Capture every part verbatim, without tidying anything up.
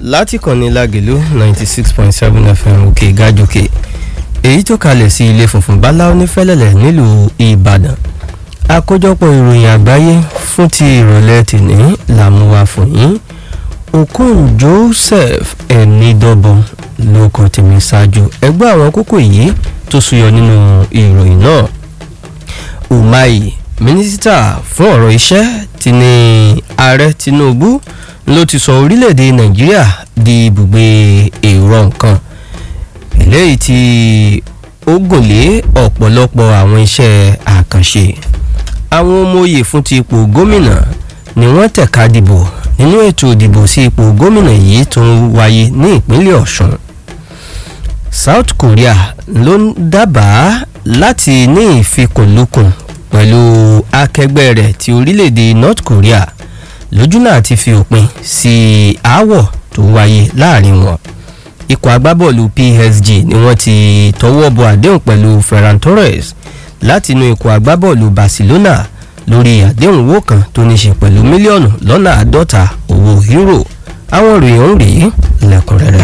láti kànnì Lágelú ninety six point seven F M òkè gájòkè èyí tó kalẹ̀ sí ilé funfun báláú ní Fẹ́lẹ́lẹ̀ nílùú Ìbàdàn. Àkójọpọ̀ ìròyìn àgbáyé fún ti ìrọ̀lẹ́ tìní la mú wá fún yín. Okon Joseph Ẹnidọ́bọ̀n ló kọ tèmi ṣáájú ẹgbẹ́ àwọn kókó yìí tó súyọ nínú ìròyìn náà. Umahi mínísítà fún ọ̀rọ̀ iṣẹ́ ti ní ààrẹ Tinubu ló ti sọ orílẹ̀-èdè Nàìjíríà di ibùgbé èrò nǹkan eléyìí tí ó gòlé ọ̀pọ̀lọpọ̀ àwọn iṣẹ́ àkànṣe. Àwọn ọmọ oyè fún ti ipò gómìnà ni wọ́n tẹ̀ka dìbò nínú ètò ìdìbò sí ipò gómìnà yìí tó ń wáyé ní ìpínlẹ̀ Ọ̀ṣun. South Korea ló ń dábàá láti ní ìfikùnlukùn pẹ̀lú akẹgbẹ́ rẹ̀ ti orílẹ̀-èdè North Korea lójúnà àti fi òpin sí aáwọ̀ tó wáyé láàrin wọn. Ikọ̀ agbábọ́ọ̀lù P S G ni wọ́n ti tọwọ́ bọ àdéhùn pẹ̀lú Ferran Torres láti inú ikọ̀ agbábọ́ọ̀lù Barcelona lórí àdéhùn owó kan tó ní ṣe pẹ̀lú mílíọ̀nù lọ́nà àádọ́ta owó euro. Àwọn ìròyìn ọ̀hún rèé lẹ́kùnrẹ́rẹ́.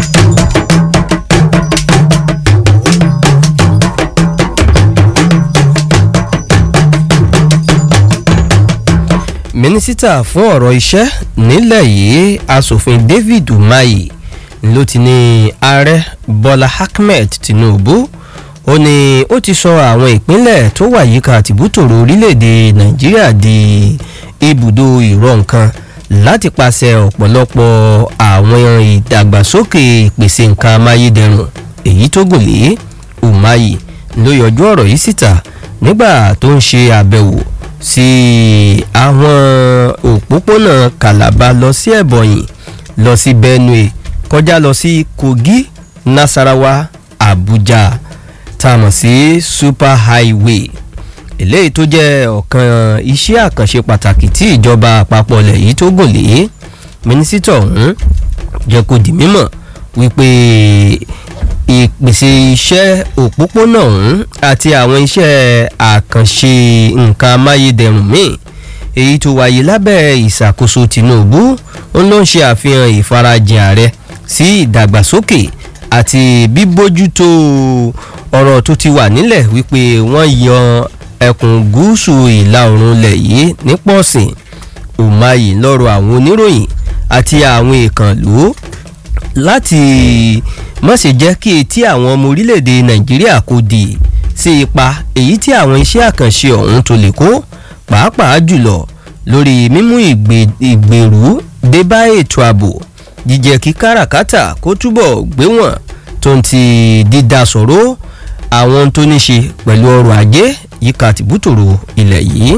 Mínísítà fún ọ̀rọ̀ iṣẹ́ nílẹ̀ yìí aṣòfin David Umahi ló ti ní ààrẹ Bọ́lá Ahmed Tinubu ó ní ó ti sọ àwọn ìpínlẹ̀ tó wà yíká tìbútòrò orílẹ̀-èdè Nàìjíríà di ibùdó ìrọ̀ nǹkan láti pàṣẹ ọ̀pọ̀lọpọ̀ àwọn ìdàgbàsókè ìpèsè nǹkan amáyédẹrùn èyí tó gòlé. Umahi ló yọjú ọ̀rọ̀ yìí síta nígbà tó ń ṣe àbẹ̀wò sí àwọn òpópónà Calabar lọ sí Ebonyi lọ sí Benue kọjá lọ sí Kogi, Nasarawa, Abuja tá a mọ̀ sí super highway eléyìí tó jẹ́ ọ̀kan iṣẹ́ àkànṣe pàtàkì tí ìjọba àpapọ̀ ilẹ̀ yìí tó gùn lé. Mínísítà ọ̀hún jẹ́ kó di mímọ̀ wípé ìpèsè iṣẹ́ òpópónà ọ̀hún àti àwọn iṣẹ́ àkànṣe nǹkan amáyédẹrùn míì èyí tó wáyé lábẹ́ ìṣàkóso Tinubu ó ló ń ṣe àfihàn ìfarajìn ààrẹ sí ìdàgbàsókè àti bíbójútó ọ̀rọ̀ tó ti wà nílẹ̀ wípé wọ́n yan ẹkùn gúúsù ìlà oòrùn ilẹ̀ yìí ní pọ̀sìn. Umahi lọ́rọ̀ àwọn oníròyìn àti àwọn ìkànnlú láti má ṣe jẹ́ kí etí àwọn ọmọ orílẹ̀-èdè Nàìjíríà kò dì sí ipa èyí tí àwọn iṣẹ́ àkànṣe ọ̀hún tó lè kó pàápàá jùlọ lórí mímú ìgbèrú dé bá ètò ààbò, jíjẹ́ kí káràkátà kó túbọ̀ gbéwọ̀n tó ń ti dídá sọ̀rọ̀ àwọn tó ní ṣe pẹ̀lú ọrọ̀ ajé yíká tìbútòrò ilẹ̀ yìí.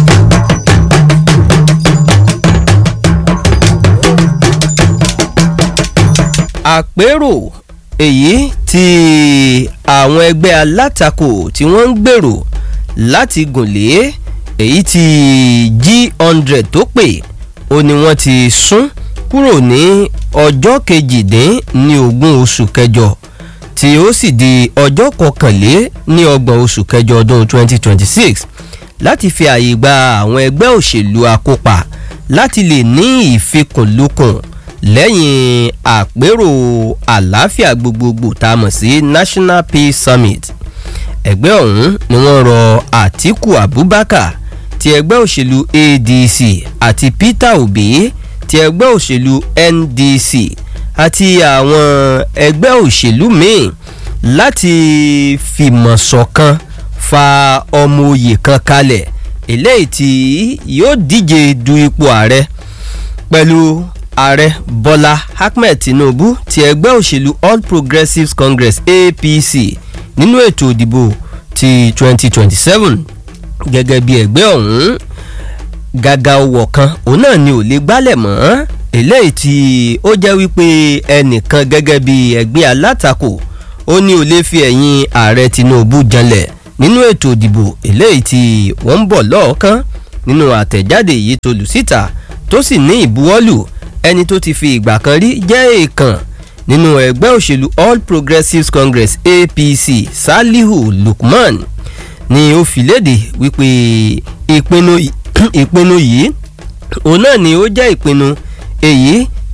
Àpérò èyí tí àwọn ẹgbẹ́ alátakò tí wọ́n ń gbèrò láti gùnlé èyí tí G hundred tó pè ó ní wọ́n ti sún kúrò ní ọjọ́ kejìdín ní ogún oṣù kẹjọ tí ó sì di ọjọ́ kọkànlé ní ọgbọ̀n oṣù kẹjọ ọdún twenty twenty six láti fi àyè gba àwọn ẹgbẹ́ òṣèlú akópa láti lè ní ìfikùnlukùn lẹ́yìn àpérò àlàáfíà gbogbogbò tá a mọ̀ sí National Peace Summit. Ẹgbẹ́ ọ̀hún ni wọ́n rọ Atiku Abubakar ti ẹgbẹ́ òṣèlú A D C àti Peter Obi ti ẹgbẹ́ òṣèlú N D C àti àwọn ẹgbẹ́ òṣèlú míì láti fìmọ̀ ṣọ̀kan fa ọmọ oyè kan kalẹ̀ eléyìí tí yóò díje du ipò ààrẹ pẹ̀lú ààrẹ Bọ́lá Ahmed Tinubu ti ẹgbẹ́ òṣèlú All Progressives Congress A P C nínú ètò ìdìbò ti twenty twenty seven. Gẹ́gẹ́ bí ẹgbẹ́ ọ̀hún gàgà ọwọ́ kan òun náà ni ò lè gbálẹ̀ mọ́ eléyìí tí ó jẹ́ wípé ẹnìkan gẹ́gẹ́ bí ẹgbẹ́ alátakò ó ní ò lè fi ẹ̀yìn ààrẹ Tinubu janlẹ̀ nínú ètò ìdìbò eléyìí tí wọ́n ń bọ̀ lọ́ọ̀kan. Nínú àtẹ̀jáde yìí tó lù síta tó sì ní ìbuwọ́lù ẹni tó ti fi ìgbà kan rí jẹ́ èèkàn nínú ẹgbẹ́ òṣèlú All Progressives Congress A P C Salihu Lukman ni ó fi léde wípé ìpinnu ìpinnu yìí òun náà ni ó jẹ́ ìpinnu èyí tí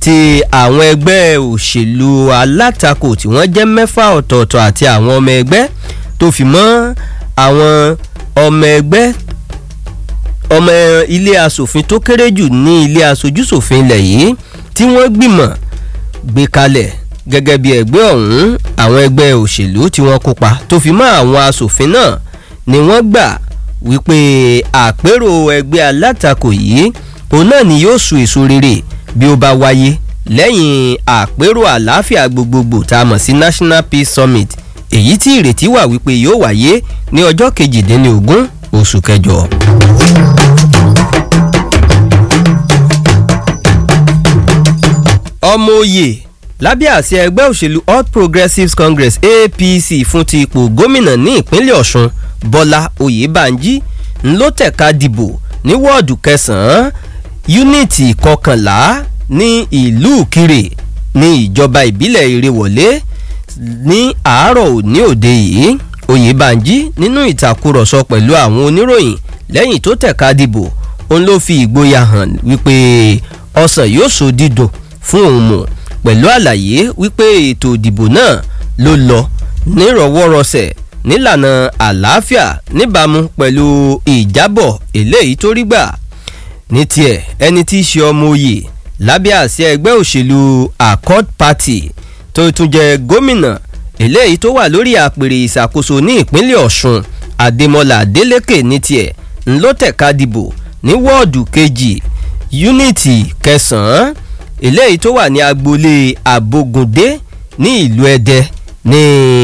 ti àwọn ẹgbẹ́ òṣèlú alátakò tí wọ́n jẹ́ mẹ́fà ọ̀tọ̀ọ̀tọ̀ àti àwọn ọmọ ẹgbẹ́ tó fi mọ́ àwọn ọmọ ẹgbẹ́ ọmọ ilé asòfin tó kéré jù ní ilé aṣojúṣòfin ilẹ̀ yìí tí wọ́n gbìmọ̀ gbé kalẹ̀ gẹ́gẹ́ bí ẹgbẹ́ ọ̀hún. àwọn ẹgbẹ́ òṣèlú tí wọ́n kópa tó fi mọ́ àwọn asòfin náà ni wọ́n gbà wípé àpérò ẹgbẹ́ alátakò yìí òun náà ni yóò so èso rere bí ó bá wáyé lẹ́yìn àpérò àlàáfíà gbogbogbò tá a mọ̀ sí National Peace Summit èyí tí ìrètí wà wípé yóò wáyé ní ọjọ́ kejìdínlógún oṣù kẹjọ. ọmọ oyè lábẹ́ àsíá ẹgbẹ́ òṣèlú All Progressives Congress A P C fún ti ipò gómìnà ní ìpínlẹ̀ Ọ̀ṣun Bọ́lá Oyèbánjí ńlọ tẹ̀ka dìbò ní wọ́ọ̀dù kẹsàn-án yúnítì kọkànlá ní ìlú Ìkirè ní ìjọba ìbílẹ̀ Ìrèwọ̀lé ní àárọ̀ òní òde yìí. Oyèbánjí nínú ìtàkùrọ̀sọ pẹ̀lú àwọn oníròyìn lẹ́yìn tó tẹ̀ka dìbò òun ló fi ìgboyà hàn wípé ọsàn yóò so dídùn fún òun mọ̀ pẹ̀lú àlàyé wípé ètò ìdìbò náà ló lọ nírọ̀wọ́rọsẹ̀ nílànà àlàáfíà níbàámu pẹ̀lú ìjábọ̀ eléyìí tó rí gbà. ní tiẹ̀ ẹni tí í ṣe ọmọ oyè lábẹ́ àsíá ẹgbẹ́ òṣèlú Accord Party tó tún jẹ́ gómìnà eléyìí tó wà lórí àpèrè ìṣàkóso ní ìpínlẹ̀ Ọ̀ṣun Adémọ́lá Adélékè ní tiẹ̀ ńlọ tẹ̀ka dìbò ní wọ́ọ̀dù kejì yúnítì kẹsàn-án eléyìí tó wà ní agboolé Àbògúndé ní ìlú Ẹdẹ ní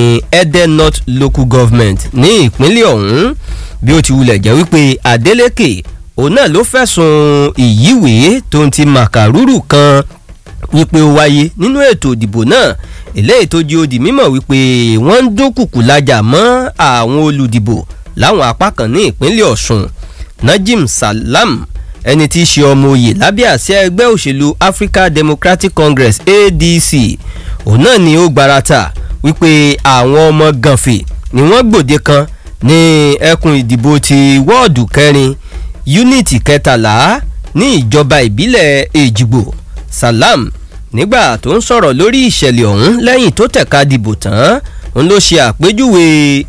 Ẹdẹ North Local Government ní ìpínlẹ̀ ọ̀hún. bí ó ti wulẹ̀ jẹ́ wípé Adélékè òun náà ló fẹ̀sùn ìyíwèé tó ń ti màkàrúrù kan wípé ó wáyé nínú ètò ìdìbò náà eléyìí tó di ó di mímọ̀ wípé wọ́n ń dúnkùkù lájà mọ́ àwọn olùdìbò láwọn apá kan ní ìpínlẹ̀ Ọ̀ṣun. Najim Salam ẹni tí í ṣe ọmọ oyè lábẹ́ àsíá ẹgbẹ́ òṣèlú Africa Democratic Congress A D C òun náà ni ó gbarata wípé àwọn ọmọ gànfè ni wọ́n gbòde kan ní ẹkùn ìdìbò ti wọ́ọ̀dù kẹrin yúnítì kẹtàlá ní ìjọba ìbílẹ̀ Èjìgbò. Salam nígbà tó ń sọ̀rọ̀ lórí ìṣẹ̀lẹ̀ ọ̀hún lẹ́yìn tó tẹ̀ka dìbò tán òun ló ṣe àpèjúwe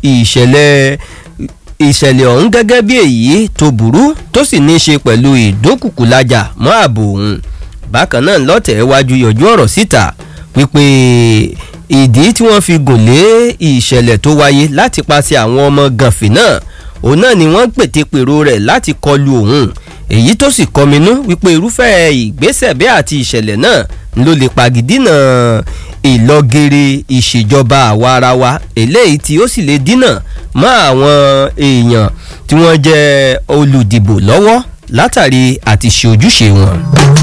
ìṣẹ̀lẹ̀ ìṣẹ̀lẹ̀ ọ̀hún gẹ́gẹ́ bí èyí tó burú tó sì ní í ṣe pẹ̀lú ìdúnkùkùlájà mọ́ ààbò òun. bákan náà lọ́tẹ̀ wájú yọjú ọ̀rọ̀ síta wípé ìdí tí wọ́n fi gùn lé ìṣẹ̀lẹ̀ tó wáyé láti paṣẹ àwọn ọmọ gànfì náà òun náà ni wọ́n pètèpèrò rẹ̀ láti kọlu òun èyí tó sì kọminú wípé irúfẹ́ ìgbésẹ̀ bẹ́ẹ̀ àti ìṣẹ̀lẹ̀ náà ló lè pagidínà ìlọgẹrẹ ìṣèjọba àwa ara wa eléyìí tí ó sì lè dínà mọ́ àwọn èèyàn tí wọ́n jẹ́ olùdìbò lọ́wọ́ látàrí àti ṣe ojúṣe wọn.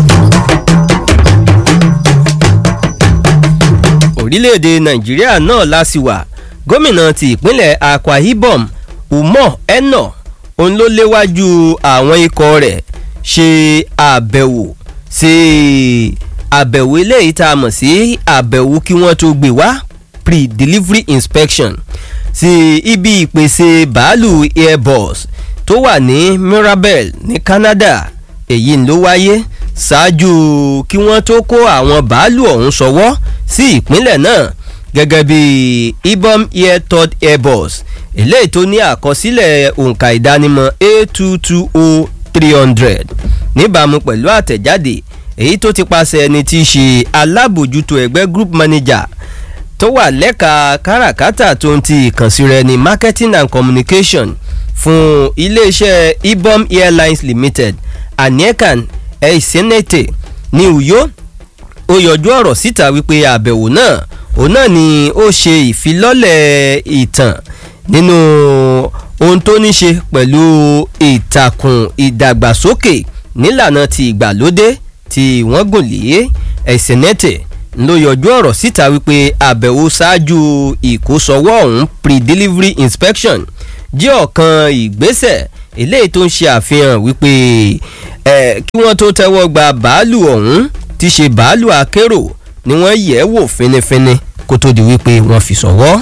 orílẹ̀-èdè Nàìjíríà náà lásìwà gómìnà ti ìpínlẹ̀ Akwa Ibom Umoh Eno òun ló léwájú àwọn ikọ̀ rẹ̀ ṣe àbẹ̀wò sí àbẹ̀wò eléyìí tá a mọ̀ sí àbẹ̀wò kí wọ́n tó gbé wá pre-delivery inspection sí ibi ìpèsè bàálù Airbus tó wà ní Mirabel ní Canada. èyí ló wáyé ṣáájú kí wọ́n tó kó àwọn bàálù ọ̀hún ṣọwọ́ sí ìpínlẹ̀ náà gẹ́gẹ́ bí Ibom Air Third Airbus eléyìí tó ní àkọsílẹ̀ òǹkà ìdánimọ̀ A two two zero three hundred níbàámu pẹ̀lú àtẹ̀jáde èyí tó ti pàṣẹ ẹni tí í ṣe alábòjútó ẹgbẹ́ group manager tó wà lẹ́ka káràkátà tó ń ti ìkànsí rẹ̀ ní marketing and communication fún iléeṣẹ́ Ibom Airlines Limited Aniekan Eisenete ní Uyo. ó yọjú ọ̀rọ̀ síta wípé àbẹ̀wò náà òun náà ni ó ṣe ìfilọ́lẹ̀ ìtàn nínú ohun tó ní ṣe pẹ̀lú ìtàkùn ìdàgbàsókè nílànà ti ìgbàlódé tí wọ́n gùn lé. Eisenete ló yọjú ọ̀rọ̀ síta wípé àbẹ̀wò ṣáájú ìkósọwọ́ ọ̀hún pre-delivery inspection jẹ́ ọ̀kan ìgbésẹ̀ eléyìí tó ń ṣe àfihàn wípé ẹ̀ kí wọ́n tó tẹ́wọ́ gba bàálù ọ̀hún ti ṣe bàálù akérò ni wọ́n yẹ̀ wò fínífíní kó tó di wípé wọ́n fi ṣọwọ́.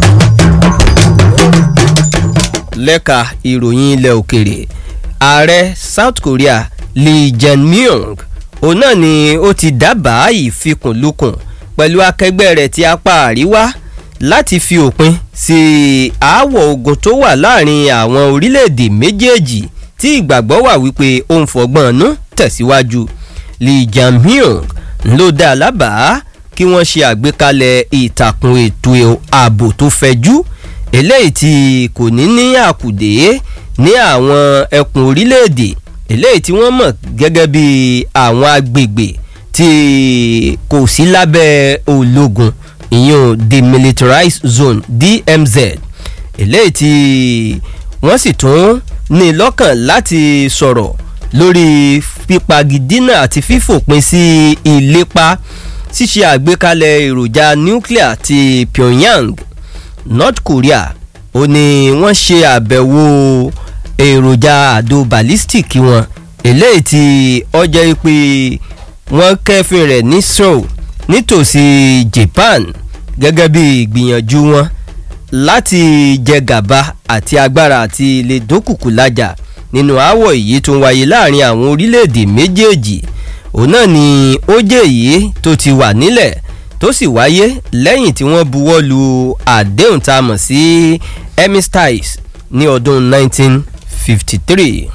lẹ́ka ìròyìn ilẹ̀ òkèrè ààrẹ South Korea Lee Jae-myung òun náà ni ó ti dábàá ìfikùnlukùn pẹ̀lú akẹgbẹ́ rẹ̀ ti apá àríwá láti fi òpin sí aáwọ̀ ogun tó wà láàrin àwọn orílẹ̀-èdè méjèèjì tí ìgbàgbọ́ wà wípé ó ń fọgbọ́n nú tẹ̀síwájú. Lee Jae-myung ló dá lábàá kí wọ́n ṣe àgbékalẹ̀ ìtàkùn ètò ààbò tó fẹ̀jú eléyìí tí kò ní ní àkùdé ní àwọn ẹkùn orílẹ̀-èdè eléyìí tí wọ́n mọ̀ gẹ́gẹ́ bí àwọn agbègbè tí kò sí lábẹ́ ológun ìyẹn demilitarized zone D M Z eléyìí tí wọ́n sì tún ní lọ́kàn láti sọ̀rọ̀ lórí pípagidínà àti fífòpin sí ìlépa ṣíṣe àgbékalẹ̀ èròjà nuclear ti Pyongyang. North Korea ó ní wọ́n ṣe àbẹ̀wò èròjà àdó ballistic wọn eléyìí tí ó jẹ́ pé wọ́n kẹ́fìn rẹ̀ ní Seoul nítòsí Japan gẹ́gẹ́ bí ìgbìyànjú wọn láti jẹ gàba àti agbára àti lè dókùkù lájà nínú aáwọ̀ èyí tó ń wáyé láàrin àwọn orílẹ̀-èdè méjèèjì. òun náà ni ó jẹ́ èyí tó ti wà nílẹ̀ tó sì wáyé lẹ́yìn tí wọ́n buwọ́ lu àdéhùn tá a mọ̀ sí Armistice ní ọdún nineteen fifty-three.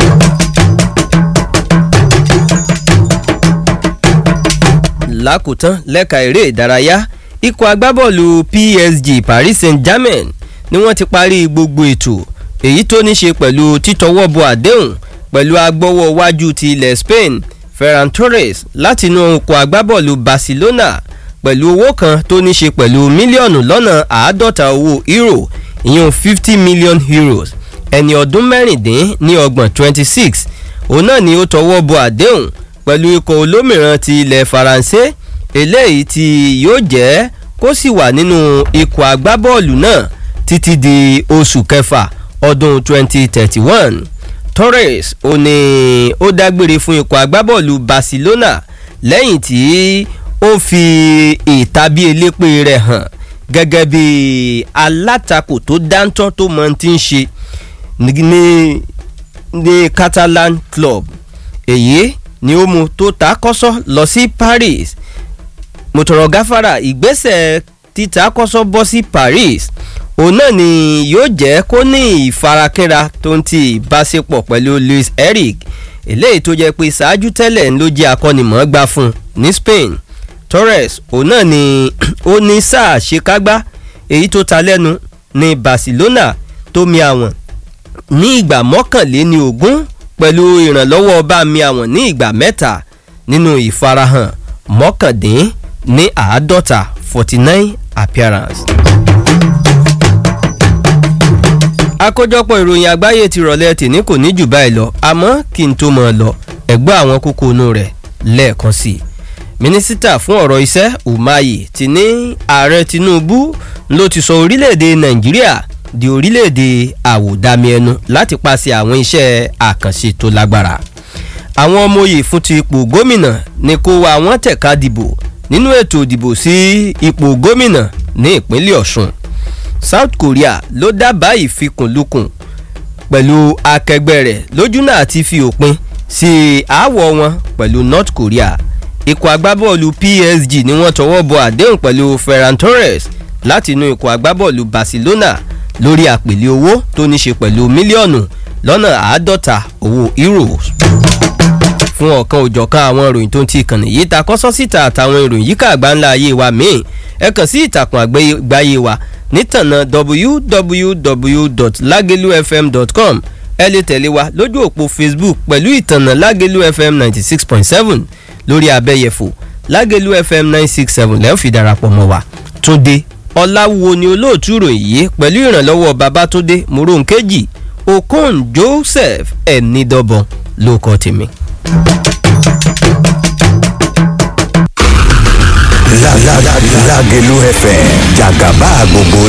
lákòótán lẹ́ka eré ìdárayá ikọ̀ agbábọ́ọ̀lù P S G Paris Saint-Germain ni wọ́n ti parí gbogbo ètò èyí tó ní ṣe pẹ̀lú títọwọ́ bọ àdéhùn pẹ̀lú agbọ́wọ́ wájú ti ilẹ̀ Spain Ferran Torres láti inú ikọ̀ agbábọ́ọ̀lù Barcelona pẹ̀lú owó kan tó ní ṣe pẹ̀lú mílíọ̀nù lọ́nà àádọ́ta owó euro ìyẹn fifty million euros ẹni ọdún mẹ́rìndín ní ọgbọ̀n twenty six òun náà ni ó tọwọ́ bọ àdéhùn pẹ̀lú ikọ̀ olómìíràn ti ilẹ̀ Faransé eléyìí tí yóò jẹ́ kó sì wà nínú ikọ̀ agbábọ́ọ̀lù náà títí di oṣù kẹfà ọdún twenty thirty one. Torres ó ní ó dágbére fún ikọ̀ agbábọ́ọ̀lù Barcelona lẹ́yìn tí ó fi ìtàbí elépè rẹ̀ hàn gẹ́gẹ́ bí alátakò tó dáńtọ́ tó mọ tí ń ṣe ní ní Catalan club. èyí ni ó mú tó ta kọ́sọ́ lọ sí Paris. mọ̀tọ̀rọ̀ gáfárà ìgbésẹ̀ títa kọ́sọ́ bọ́ sí Paris òun náà ni yóò jẹ́ kó ní ìfarakínra tó ń ti ìbáṣepọ̀ pẹ̀lú Luis Enrique eléyìí tó jẹ́ pé ṣáájú tẹ́lẹ̀ ló jẹ́ akọ́nimọ̀ọ́gbá fún ní Spain. Torres òun náà ni ó ní sáà ṣekágbá èyí tó ta lẹ́nu ní Barcelona tó mi àwọn ní ìgbà mọ́kànléní ogún pẹ̀lú ìrànlọ́wọ́ bá mi àwọn ní ìgbà mẹ́ta nínú ìfarahàn mọ́kàndín ní àádọ́ta forty nine appearance. àkójọpọ̀ ìròyìn àgbáyé ti rọ̀lẹ́ tìní kò ní jù báyìí lọ àmọ́ kí n tó mọ̀ ọ́ lọ ẹ̀gbọ́n àwọn kókó inú rẹ̀ lẹ́ẹ̀kan sí i. mínísítà fún ọ̀rọ̀ iṣẹ́ Umahi ti ní ààrẹ Tinubu ló ti sọ orílẹ̀-èdè Nàìjíríà di orílẹ̀-èdè àwòdámi ẹnu láti pàṣẹ àwọn iṣẹ́ àkànṣe tó lágbára. àwọn ọmọ oyè fún ti ipò gómìnà ní kó wa wọ́n tẹ̀ka dìbò nínú ètò ìdìbò sí ipò gómìnà ní ìpínlẹ̀ Ọ̀ṣun. South Korea ló dábàá ìfikùnlukùn pẹ̀lú akẹgbẹ́ rẹ̀ lójúnà àti fi òpin sí aáwọ̀ wọn pẹ̀lú North Korea. ikọ̀ agbábọ́ọ̀lù P S G ni wọ́n tọwọ́ bọ àdéhùn pẹ̀lú Ferran Torres láti inú ikọ̀ agbábọ́ọ̀lù Barcelona lórí àpèlé owó tó ní ṣe pẹ̀lú mílíọ̀nù lọ́nà àádọ́ta owó euros. fún ọ̀kan òjọ̀kan àwọn ìròyìn tó ń ti ìkànnì yìí ta kọ́sọ́ síta àtàwọn ìròyìn yíká àgbáńlá ayé wa míì ẹ kàn sí ìtàkùn àgbáyé wa nítànà w w w dot lagelu f m dot com. ẹ lè tẹ̀lé wa lójú òpó Facebook pẹ̀lú ìtànà Lagelu F M ninety six point seven lórí abẹ́yẹfò Lagelu F M nine six seven lẹ́ẹ̀ fi darapọ̀ mọ́ wa. Túndé Ọláwúwo ni olóòtú ìròyìn yìí pẹ̀lú ìrànlọ́wọ́ Babátúndé Moronkeji Okon Joseph Ẹnidọ́bọ̀n ló kọ́ tèmi. Lagelu F M jàgàbá gbogbo